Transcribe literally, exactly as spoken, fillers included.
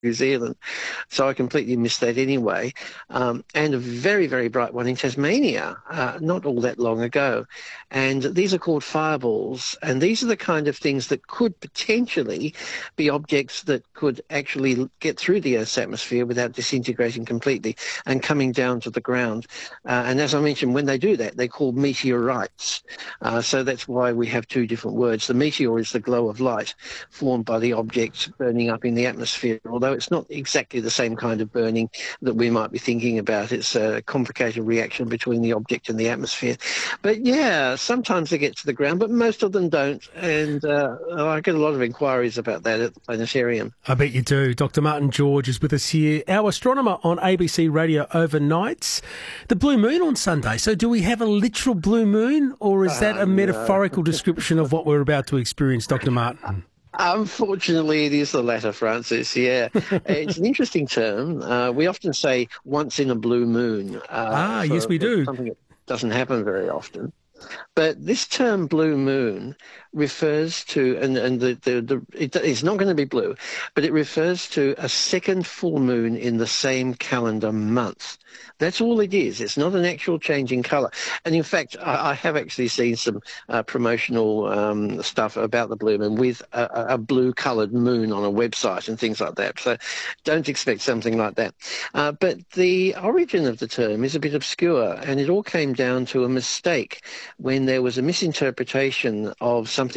New Zealand. So I completely missed that anyway. Um, and a very, very bright one in Tasmania, uh, not all that long ago. And these are called fireballs. And these are the kind of things that could potentially be objects that could actually get through the Earth's atmosphere without disintegrating completely and coming down to the ground. Uh, and as I mentioned, when they do that, they're called meteorites. Uh, so that's why we have two different words. The meteor is the glow of light formed by the objects burning up in the atmosphere, although it's not exactly the same kind of burning that we might be thinking about. It's a complicated reaction between the object and the atmosphere. But yeah, sometimes they get to the ground, but most of them don't. And uh, I get a lot of inquiries about that at the planetarium. I bet you do. Doctor Martin George is with us here, our astronomer on A B C Radio overnights. The blue moon on Sunday. So do we have a literal blue moon, or is that a metaphorical description of what we're about to experience, Doctor Martin? Unfortunately, it is the latter, Francis, yeah. It's an interesting term. Uh, we often say once in a blue moon. Uh, ah, for, yes, we do. Something that doesn't happen very often. But this term blue moon refers to, and, and the, the, the, it, it's not going to be blue, but it refers to a second full moon in the same calendar month. That's all it is. It's not an actual change in colour. And in fact, I, I have actually seen some uh, promotional um, stuff about the blue moon with a, a blue-coloured moon on a website and things like that. So don't expect something like that. Uh, but the origin of the term is a bit obscure, and it all came down to a mistake when there was a misinterpretation of something